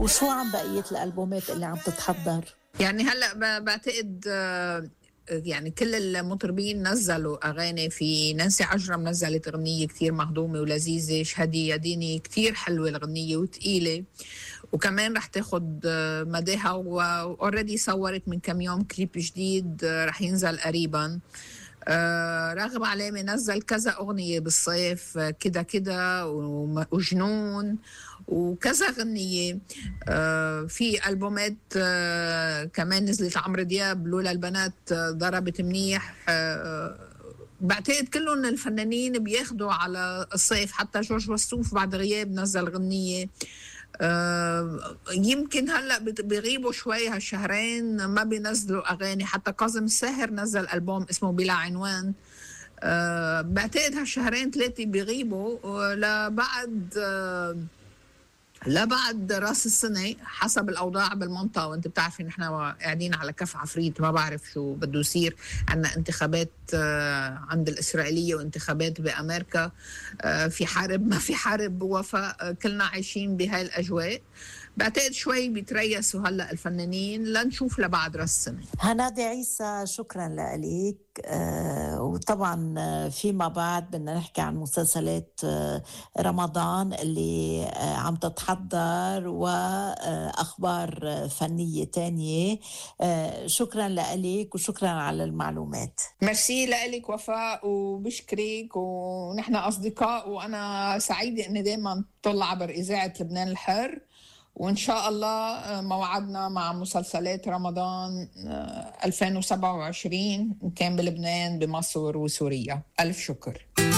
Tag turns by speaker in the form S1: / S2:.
S1: وشو عن بقية الألبومات اللي عم تتحضر؟
S2: يعني هلا بعتقد يعني كل المطربين نزلوا أغاني. في نانسي عجرم نزلت أغنية كتير مهضومة ولذيذة، شهدي يا ديني كتير حلوة الأغنية وتقيلة، وكمان رح تاخد مداها، وأوريدي صورت من كم يوم كليب جديد رح ينزل قريبا. راغب علامة نزل كذا أغنية بالصيف، كده كده وجنون وكذا غنية. في ألبومات كمان نزلت عمرو دياب، لولا البنات ضربت منيح. بعتقد كلهم الفنانين بياخدوا على الصيف، حتى جورج وسوف بعد غياب نزل غنية. يمكن هلأ بيغيبوا شوي هالشهرين، ما بينزلوا أغاني. حتى كاظم الساهر نزل ألبوم اسمه بلا عنوان. بعتقد هالشهرين 3 بيغيبوا لبعد راس السنة حسب الأوضاع بالمنطقة. وانت بتعرفي نحن قاعدين على كف عفريت، ما بعرف شو بده يصير. عندنا انتخابات عند الإسرائيلية وانتخابات بأمريكا، في حرب ما في حرب، وفاء كلنا عايشين بهاي الأجواء. بعتقد شوي بيتريسوا هلأ الفنانين لنشوف لبعد راس السنة.
S1: هنادي عيسى، شكرا لك. وطبعا فيما بعد بدنا نحكي عن مسلسلات رمضان اللي عم تتحضر وأخبار فنية تانية. شكرا لك وشكرا على المعلومات.
S2: ميرسي لك وفاء، وبشكرك، ونحن أصدقاء، وأنا سعيدة أني دايما طلع عبر إذاعة لبنان الحر. وإن شاء الله موعدنا مع مسلسلات رمضان 2027 كان بلبنان بمصر وسوريا. ألف شكر.